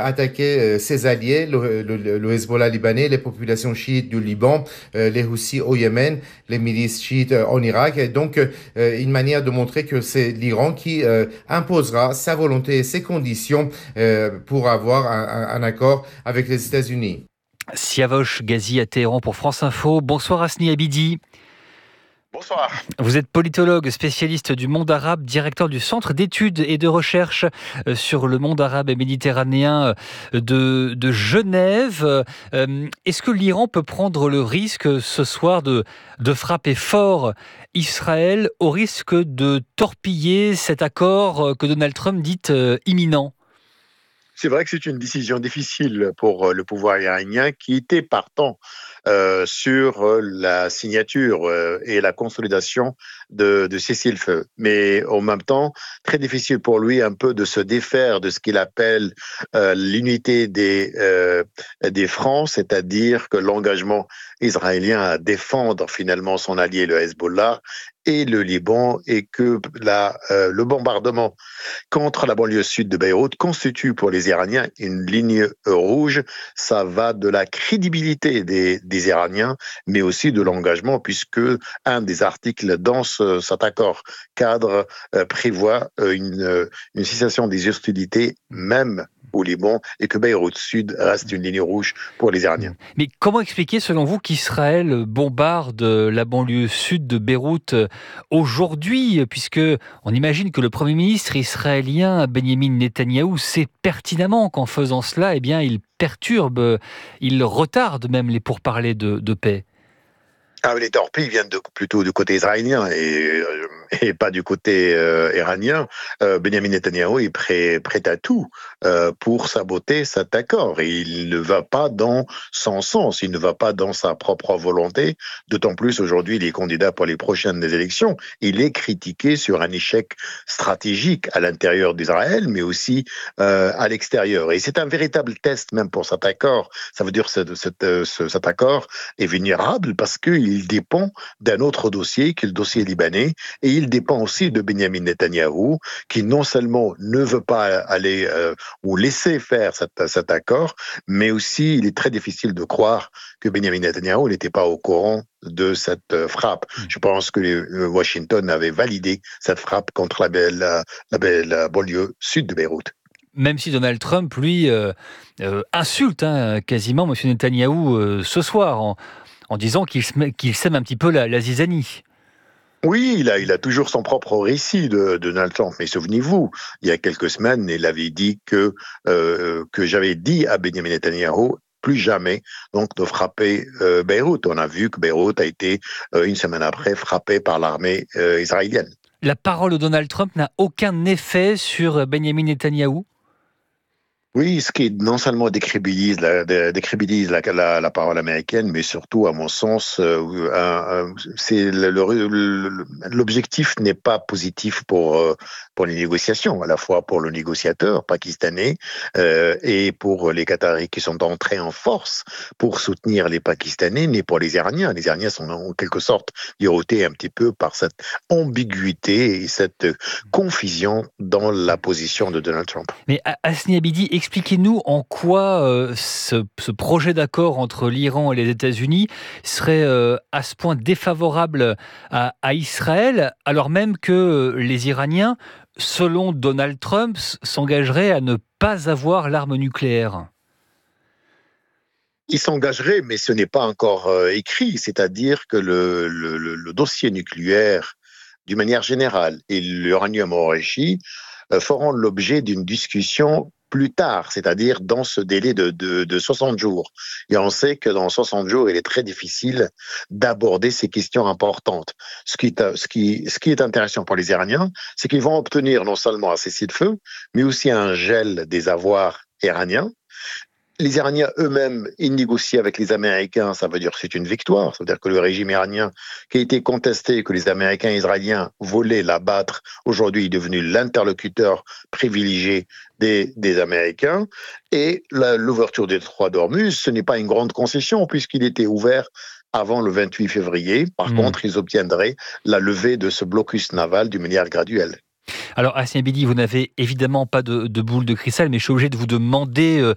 attaquer ses alliés, le Hezbollah libanais, les populations chiites du Liban, les Houthis au Yémen, les milices chiites en Irak. Et donc, une manière de montrer que c'est l'Iran qui imposera sa volonté et ses conditions pour avoir un accord avec les États-Unis. Siavosh Ghazi à Téhéran pour France Info. Bonsoir Asni Abidi. Bonsoir. Vous êtes politologue, spécialiste du monde arabe, directeur du Centre d'études et de recherche sur le monde arabe et méditerranéen de Genève. Est-ce que l'Iran peut prendre le risque ce soir de frapper fort Israël au risque de torpiller cet accord que Donald Trump dit imminent ? C'est vrai que c'est une décision difficile pour le pouvoir iranien qui était partant sur la signature et la consolidation de cessez-le-feu. Mais en même temps, très difficile pour lui un peu de se défaire de ce qu'il appelle l'unité des fronts, c'est-à-dire que l'engagement israélien à défendre finalement son allié, le Hezbollah, et le Liban, et que le bombardement contre la banlieue sud de Beyrouth constitue pour les Iraniens une ligne rouge. Ça va de la crédibilité des Iraniens, mais aussi de l'engagement, puisque un des articles dans cet accord cadre prévoit une cessation des hostilités, même au Liban, et que Beyrouth Sud reste une ligne rouge pour les Iraniens. Mais comment expliquer, selon vous, qu'Israël bombarde la banlieue sud de Beyrouth aujourd'hui, puisque on imagine que le Premier ministre israélien Benjamin Netanyahou sait pertinemment qu'en faisant cela, eh bien, il perturbe, il retarde même les pourparlers de paix. Les torpilles viennent plutôt du côté israélien et pas du côté iranien. Benjamin Netanyahou est prêt à tout pour saboter cet accord. Et il ne va pas dans son sens, il ne va pas dans sa propre volonté. D'autant plus aujourd'hui, il est candidat pour les prochaines élections. Il est critiqué sur un échec stratégique à l'intérieur d'Israël, mais aussi à l'extérieur. Et c'est un véritable test même pour cet accord. Ça veut dire que cet accord est vulnérable parce qu'il dépend d'un autre dossier, qui est le dossier libanais, et il dépend aussi de Benjamin Netanyahou, qui non seulement ne veut pas aller ou laisser faire cet accord, mais aussi il est très difficile de croire que Benjamin Netanyahou n'était pas au courant de cette frappe. Je pense que Washington avait validé cette frappe contre la belle banlieue sud de Beyrouth. Même si Donald Trump, lui, insulte quasiment M. Netanyahou ce soir, en disant qu'il sème un petit peu la zizanie. Oui, il a toujours son propre récit de Donald Trump. Mais souvenez-vous, il y a quelques semaines, il avait dit que j'avais dit à Benjamin Netanyahou plus jamais donc de frapper Beyrouth. On a vu que Beyrouth a été une semaine après frappé par l'armée israélienne. La parole de Donald Trump n'a aucun effet sur Benjamin Netanyahou ? Oui, ce qui non seulement décrédibilise la parole américaine, mais surtout, à mon sens, c'est l'objectif n'est pas positif pour les négociations, à la fois pour le négociateur pakistanais et pour les Qataris qui sont entrés en force pour soutenir les Pakistanais, mais pour les Iraniens. Les Iraniens sont en quelque sorte garrottés un petit peu par cette ambiguïté et cette confusion dans la position de Donald Trump. Mais Asni Abidi, expliquez-nous en quoi ce projet d'accord entre l'Iran et les États-Unis serait à ce point défavorable à Israël, alors même que les Iraniens, selon Donald Trump, s'engageraient à ne pas avoir l'arme nucléaire. Il s'engagerait, mais ce n'est pas encore écrit. C'est-à-dire que le dossier nucléaire, d'une manière générale, et l'uranium enrichi feront l'objet d'une discussion plus tard, c'est-à-dire dans ce délai de 60 jours. Et on sait que dans 60 jours, il est très difficile d'aborder ces questions importantes. Ce qui est intéressant pour les Iraniens, c'est qu'ils vont obtenir non seulement un cessez-le-feu, mais aussi un gel des avoirs iraniens. Les Iraniens eux-mêmes, ils négocient avec les Américains, ça veut dire que c'est une victoire, ça veut dire que le régime iranien qui a été contesté, que les Américains et Israéliens voulaient l'abattre, aujourd'hui est devenu l'interlocuteur privilégié des Américains. Et l'ouverture des détroit d'Ormuz, ce n'est pas une grande concession puisqu'il était ouvert avant le 28 février. Par contre, ils obtiendraient la levée de ce blocus naval d'une manière graduelle. Alors, Asni Abidi, vous n'avez évidemment pas de boule de cristal, mais je suis obligé de vous demander